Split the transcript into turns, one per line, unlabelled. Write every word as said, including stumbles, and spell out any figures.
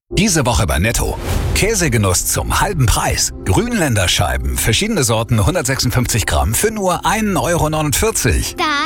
Diese Woche bei Netto. Käsegenuss zum halben Preis. Grünländerscheiben, verschiedene Sorten, hundertsechsundfünfzig Gramm für nur ein Euro neunundvierzig.
Da